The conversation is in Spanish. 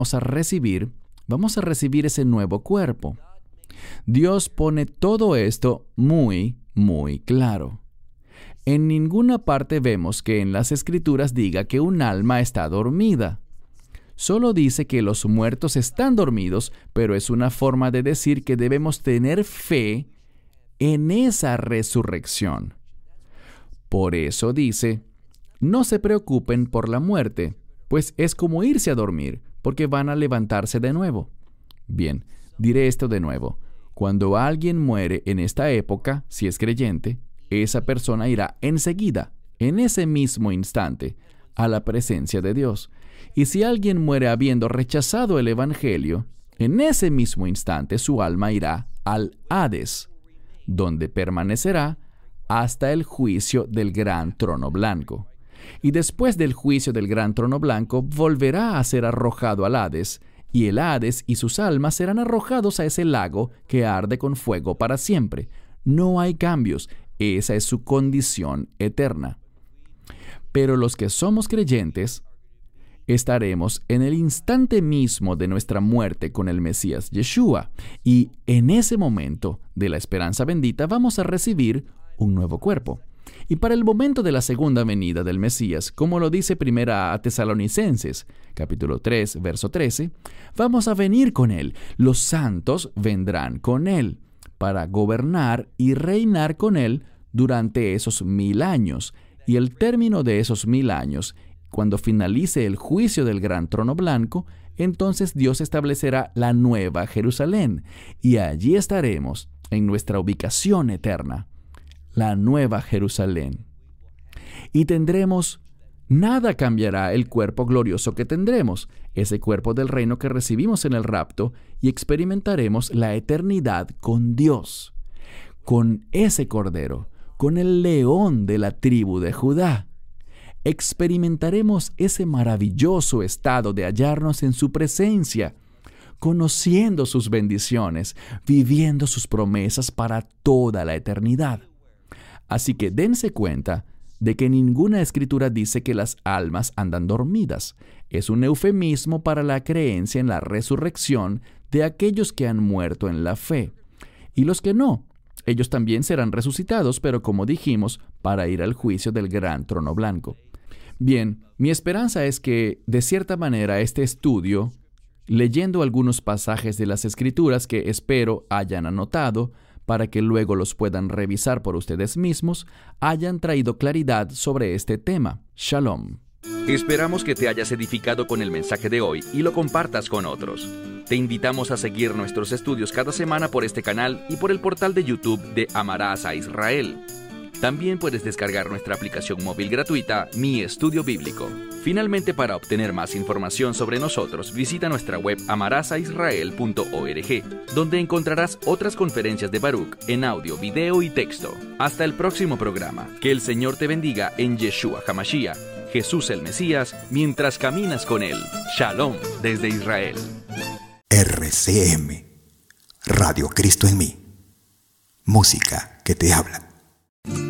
vamos a recibir ese nuevo cuerpo. Dios pone todo esto muy, muy claro. En ninguna parte vemos que en las Escrituras diga que un alma está dormida. Solo dice que los muertos están dormidos, pero es una forma de decir que debemos tener fe en esa resurrección. Por eso dice, no se preocupen por la muerte, pues es como irse a dormir, porque van a levantarse de nuevo. Bien, diré esto de nuevo. Cuando alguien muere en esta época, si es creyente, esa persona irá enseguida, en ese mismo instante, a la presencia de Dios. Y si alguien muere habiendo rechazado el Evangelio, en ese mismo instante su alma irá al Hades, donde permanecerá hasta el juicio del gran trono blanco. Y después del juicio del gran trono blanco, volverá a ser arrojado al Hades, y el Hades y sus almas serán arrojados a ese lago que arde con fuego para siempre. No hay cambios, esa es su condición eterna. Pero los que somos creyentes, estaremos en el instante mismo de nuestra muerte con el Mesías Yeshua, y en ese momento de la esperanza bendita vamos a recibir un nuevo cuerpo. Y para el momento de la segunda venida del Mesías, como lo dice 1 Tesalonicenses, capítulo 3, verso 13, vamos a venir con Él. Los santos vendrán con Él para gobernar y reinar con Él durante esos 1000 años. Y el término de esos 1000 años, cuando finalice el juicio del gran trono blanco, entonces Dios establecerá la nueva Jerusalén. Y allí estaremos en nuestra ubicación eterna. La nueva Jerusalén. Y nada cambiará el cuerpo glorioso que tendremos, ese cuerpo del reino que recibimos en el rapto, y experimentaremos la eternidad con Dios, con ese Cordero, con el león de la tribu de Judá. Experimentaremos ese maravilloso estado de hallarnos en su presencia, conociendo sus bendiciones, viviendo sus promesas para toda la eternidad. Así que dense cuenta de que ninguna escritura dice que las almas andan dormidas. Es un eufemismo para la creencia en la resurrección de aquellos que han muerto en la fe. Y los que no, ellos también serán resucitados, pero como dijimos, para ir al juicio del gran trono blanco. Bien, mi esperanza es que, de cierta manera, este estudio, leyendo algunos pasajes de las escrituras que espero hayan anotado, para que luego los puedan revisar por ustedes mismos, hayan traído claridad sobre este tema. Shalom. Esperamos que te hayas edificado con el mensaje de hoy y lo compartas con otros. Te invitamos a seguir nuestros estudios cada semana por este canal y por el portal de YouTube de Amarás a Israel. También puedes descargar nuestra aplicación móvil gratuita, Mi Estudio Bíblico. Finalmente, para obtener más información sobre nosotros, visita nuestra web amarasaisrael.org, donde encontrarás otras conferencias de Baruch en audio, video y texto. Hasta el próximo programa. Que el Señor te bendiga en Yeshua HaMashiach, Jesús el Mesías, mientras caminas con Él. Shalom desde Israel. RCM, Radio Cristo en mí. Música que te habla.